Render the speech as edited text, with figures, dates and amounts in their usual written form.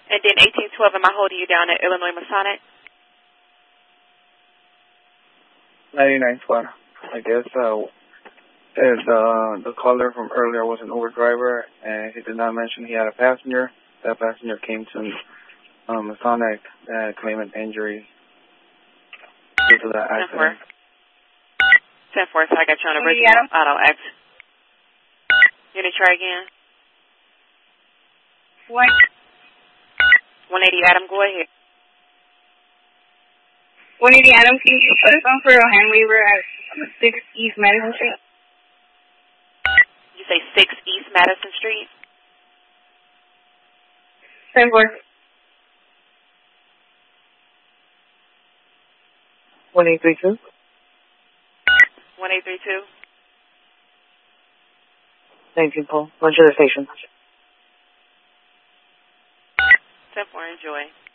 And then 1812, am I holding you down at Illinois Masonic? 9912. I guess the caller from earlier was an Uber driver, and he did not mention he had a passenger. That passenger came to Masonic claiming injury due to that accident. 10-4, so I got you on original auto X. You need to try again? What? 180 Adam, go ahead. 180 Adam, can you put us on for a hand waiver at 6 East Madison Street? You say 6 East Madison Street? 10-4. 1832. 1832. 19 Paul. Run to the station. 10-4, enjoy.